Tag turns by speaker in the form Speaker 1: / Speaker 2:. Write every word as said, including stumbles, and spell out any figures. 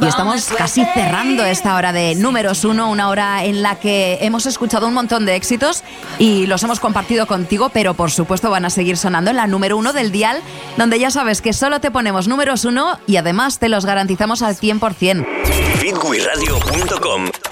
Speaker 1: Y estamos casi cerrando esta hora de números uno, una hora en la que hemos escuchado un montón de éxitos y los hemos compartido contigo, pero por supuesto van a seguir sonando en la número uno del dial, donde ya sabes que solo te ponemos números uno y además te los garantizamos al cien por ciento.
Speaker 2: Bitwiradio punto com